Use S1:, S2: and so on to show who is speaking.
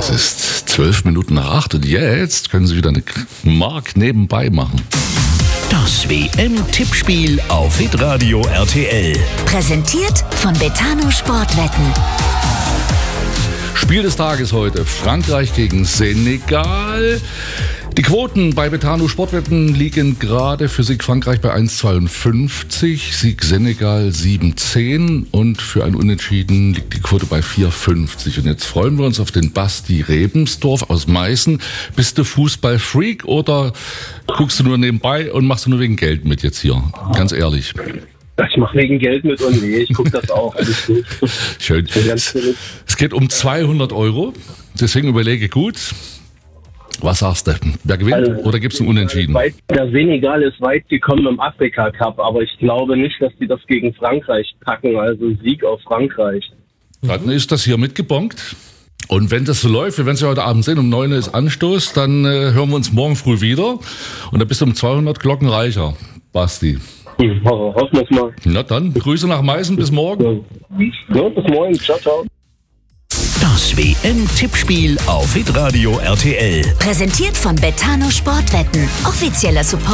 S1: Es ist 7:12 und jetzt können Sie wieder eine Mark nebenbei machen.
S2: Das WM-Tippspiel auf Hitradio RTL.
S3: Präsentiert von Betano Sportwetten.
S1: Spiel des Tages heute: Frankreich gegen Senegal. Die Quoten bei Betano Sportwetten liegen gerade für Sieg Frankreich bei 1,52, Sieg Senegal 7,10 und für ein Unentschieden liegt die Quote bei 4,50. Und jetzt freuen wir uns auf den Basti Rebensdorf aus Meißen. Bist du Fußballfreak oder guckst du nur nebenbei und machst du nur wegen Geld mit jetzt hier? Ganz ehrlich.
S4: Ich mache wegen Geld mit und nee, ich gucke das auch. Alles gut.
S1: Schön. Es geht um 200 €, deswegen überlege gut. Was sagst du? Wer gewinnt oder gibt es einen Unentschieden?
S4: Der Senegal ist weit gekommen im Afrika-Cup, aber ich glaube nicht, dass die das gegen Frankreich packen. Also Sieg auf Frankreich.
S1: Dann ist das hier mitgebongt. Und wenn das so läuft, wir werden es ja heute Abend sehen, um 9 Uhr ist Anstoß, dann hören wir uns morgen früh wieder. Und dann bist du um 200 Glocken reicher, Basti.
S4: Hoffen wir es mal.
S1: Na dann, Grüße nach Meißen, bis morgen.
S4: Ja, bis morgen, ciao, ciao.
S2: Das WM-Tippspiel auf Hitradio RTL.
S3: Präsentiert von Betano Sportwetten. Offizieller Support